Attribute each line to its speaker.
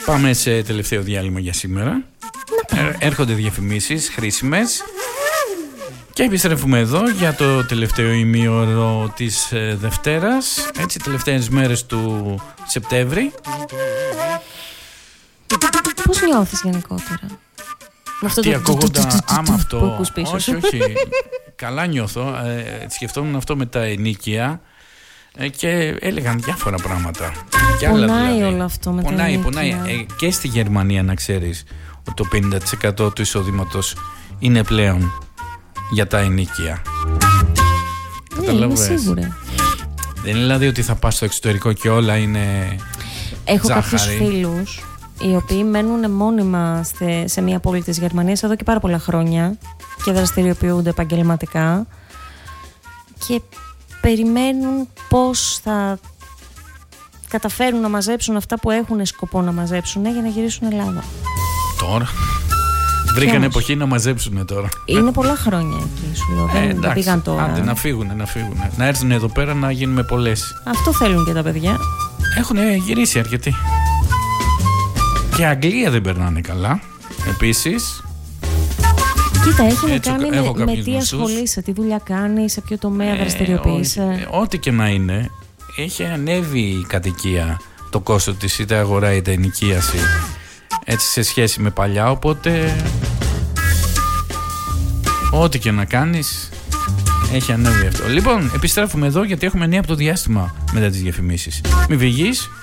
Speaker 1: Πάμε σε τελευταίο διάλειμμα για σήμερα. Έρχονται διαφημίσεις χρήσιμες και επιστρέφουμε εδώ για το τελευταίο ημίωρο της Δευτέρας, έτσι, τελευταίες μέρες του Σεπτέμβρη.
Speaker 2: Πώς νιώθεις γενικότερα με αυτό
Speaker 1: τι ακούγοντα, άμα αυτό,
Speaker 2: που ακούς πίσω σου?
Speaker 1: όχι, καλά νιώθω. Σκεφτόμουν αυτό με τα ενίκια και έλεγαν διάφορα πράγματα.
Speaker 2: Πονάει δηλαδή όλο αυτό με τα ενίκια.
Speaker 1: Πονάει. Και στη Γερμανία, να ξέρεις, ότι το 50% του εισοδήματος είναι πλέον για τα ενίκια.
Speaker 2: Είμαι σίγουρη.
Speaker 1: Δεν είναι δηλαδή ότι θα πας στο εξωτερικό και όλα είναι
Speaker 2: Έχω
Speaker 1: ζάχαρη.
Speaker 2: κάποιους φίλους οι οποίοι μένουν μόνιμα σε μια πόλη της Γερμανίας εδώ και πάρα πολλά χρόνια και δραστηριοποιούνται επαγγελματικά και περιμένουν πώς θα καταφέρουν να μαζέψουν αυτά που έχουν σκοπό να μαζέψουν για να γυρίσουν Ελλάδα.
Speaker 1: Τώρα βρήκαν εποχή να μαζέψουν τώρα.
Speaker 2: Είναι πολλά χρόνια εκεί, σου λέω. Δεν πήγαν τώρα.
Speaker 1: Άντε να φύγουν. Να έρθουν εδώ πέρα να γίνουμε πολλές.
Speaker 2: Αυτό θέλουν και τα παιδιά.
Speaker 1: Έχουν γυρίσει αρκετοί. Και Αγγλία δεν περνάνε καλά. Επίσης.
Speaker 2: Κοίτα, έχει να κάνει με τι ασχολείσαι, τι δουλειά κάνει, σε ποιο τομέα δραστηριοποιείσαι.
Speaker 1: Ό,τι και να είναι, έχει ανέβει η κατοικία, το κόστος της, είτε αγορά είτε ενοικίαση, έτσι σε σχέση με παλιά, οπότε ό,τι και να κάνεις έχει ανέβει αυτό. Λοιπόν, επιστρέφουμε εδώ γιατί έχουμε νέα από το διάστημα μετά τις διαφημίσεις. Μην φυγείς.